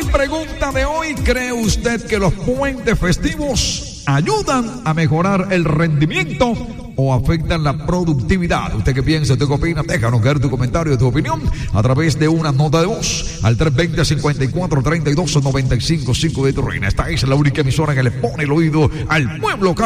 pregunta de hoy: ¿cree usted que los puentes festivos ayudan a mejorar el rendimiento o afectan la productividad? ¿Usted qué piensa? ¿Usted qué opina? Déjanos ver tu comentario, tu opinión a través de una nota de voz al 320-5432-955 de tu reina. Esta es la única emisora que le pone el oído al pueblo.